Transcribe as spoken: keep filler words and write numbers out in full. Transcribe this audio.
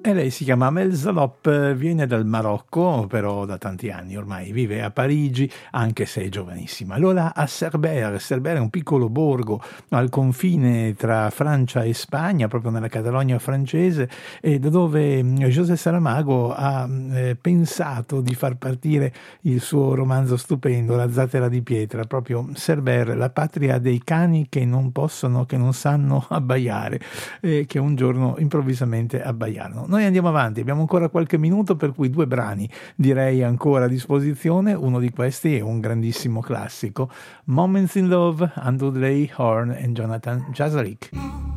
E lei si chiama Amel Zalop, viene dal Marocco, però da tanti anni ormai vive a Parigi, anche se è giovanissima. Lola a Cerbère. Cerbère è un piccolo borgo al confine tra Francia e Spagna, proprio nella Catalogna francese, e da dove José Saramago ha eh, pensato di far partire il suo romanzo stupendo, La zattera di pietra, proprio Cerbère, la patria dei cani che non possono, che non sanno abbaiare, e che un giorno improvvisamente abbaiarono. Noi andiamo avanti, abbiamo ancora qualche minuto, per cui due brani direi ancora a disposizione. Uno di questi è un grandissimo classico, Moments in Love, Andrew Day Horn e Jonathan Jasalik.